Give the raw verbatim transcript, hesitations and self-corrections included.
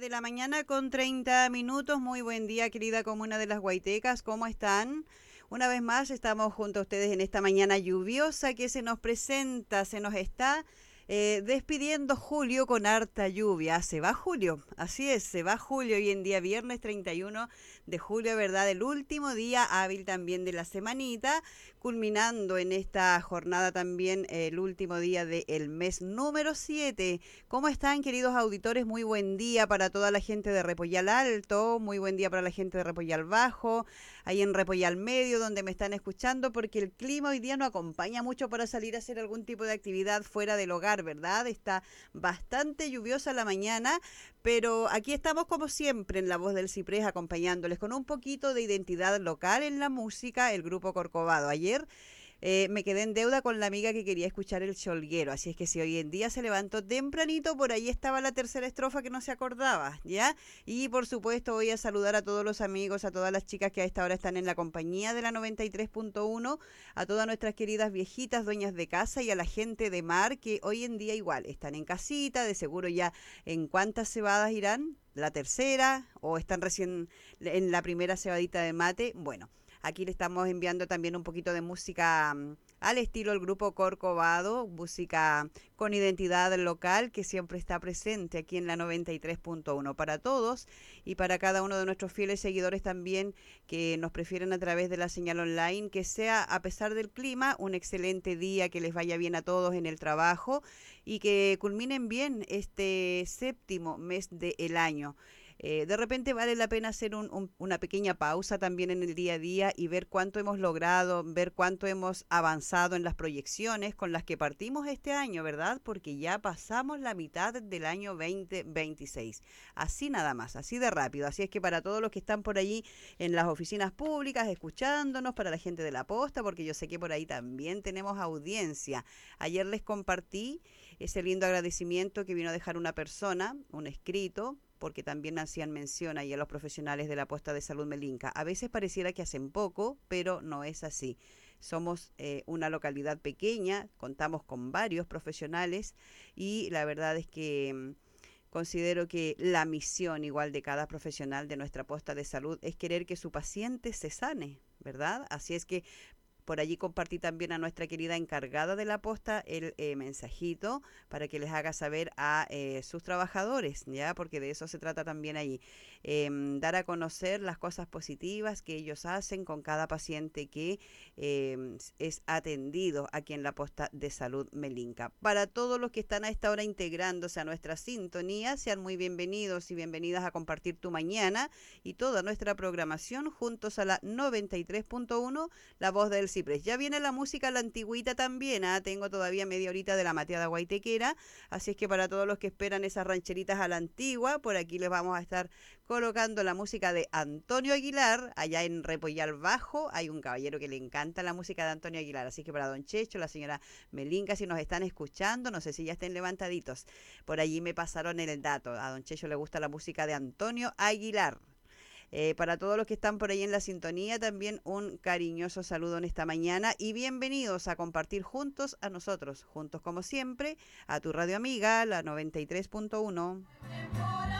de la mañana con treinta minutos. Muy buen día, querida comuna de Las Guaitecas. ¿Cómo están? Una vez más estamos junto a ustedes en esta mañana lluviosa que se nos presenta, se nos está eh, despidiendo julio con harta lluvia. Se va julio, así es, se va julio hoy en día, viernes treinta y uno de julio, ¿verdad? El último día hábil también de la semanita, culminando en esta jornada también eh, el último día del mes número siete. ¿Cómo están, queridos auditores? Muy buen día para toda la gente de Repollal Alto, muy buen día para la gente de Repollal Bajo, ahí en Repollal Medio, donde me están escuchando, porque el clima hoy día no acompaña mucho para salir a hacer algún tipo de actividad fuera del hogar, ¿verdad? Está bastante lluviosa la mañana, pero aquí estamos como siempre en La Voz del Ciprés acompañándoles con un poquito de identidad local en la música, el grupo Corcovado. Ayer eh, me quedé en deuda con la amiga que quería escuchar el cholguero, así es que si hoy en día se levantó tempranito, por ahí estaba la tercera estrofa que no se acordaba, ¿ya? Y por supuesto voy a saludar a todos los amigos, a todas las chicas que a esta hora están en la compañía de la noventa y tres punto uno, a todas nuestras queridas viejitas dueñas de casa y a la gente de mar que hoy en día igual están en casita, de seguro ya en cuántas cebadas irán, la tercera o están recién en la primera cebadita de mate. Bueno, aquí le estamos enviando también un poquito de música um, al estilo del grupo Corcovado, música con identidad local que siempre está presente aquí en la noventa y tres punto uno para todos y para cada uno de nuestros fieles seguidores también que nos prefieren a través de la señal online, que sea a pesar del clima un excelente día, que les vaya bien a todos en el trabajo y que culminen bien este séptimo mes del año. Eh, de repente vale la pena hacer un, un, una pequeña pausa también en el día a día y ver cuánto hemos logrado, ver cuánto hemos avanzado en las proyecciones con las que partimos este año, ¿verdad? Porque ya pasamos la mitad del año veinte veintiséis. Así nada más, así de rápido. Así es que para todos los que están por allí en las oficinas públicas escuchándonos, para la gente de la posta, porque yo sé que por ahí también tenemos audiencia. Ayer les compartí ese lindo agradecimiento que vino a dejar una persona, un escrito, porque también hacían mención ahí a los profesionales de la posta de salud Melinca. A veces pareciera que hacen poco, pero no es así. Somos eh, una localidad pequeña, contamos con varios profesionales y la verdad es que mm, considero que la misión igual de cada profesional de nuestra posta de salud es querer que su paciente se sane, ¿verdad? Así es que por allí compartí también a nuestra querida encargada de la posta el eh, mensajito para que les haga saber a eh, sus trabajadores, ¿ya? Porque de eso se trata también allí. Eh, dar a conocer las cosas positivas que ellos hacen con cada paciente que eh, es atendido aquí en la posta de salud Melinca. Para todos los que están a esta hora integrándose a nuestra sintonía, sean muy bienvenidos y bienvenidas a compartir tu mañana y toda nuestra programación juntos a la noventa y tres punto uno, La Voz del Ciprés. Ya viene la música a la antigüita también, ¿eh? Tengo todavía media horita de la mateada guaitequera, así es que para todos los que esperan esas rancheritas a la antigua, por aquí les vamos a estar colocando la música de Antonio Aguilar, allá en Repollal Bajo. Hay un caballero que le encanta la música de Antonio Aguilar, así que para don Checho, la señora Melinca, si nos están escuchando, no sé si ya estén levantaditos, por allí me pasaron el dato, a don Checho le gusta la música de Antonio Aguilar. Eh, para todos los que están por ahí en la sintonía, también un cariñoso saludo en esta mañana y bienvenidos a compartir juntos a nosotros, juntos como siempre, a tu radio amiga, la noventa y tres punto uno.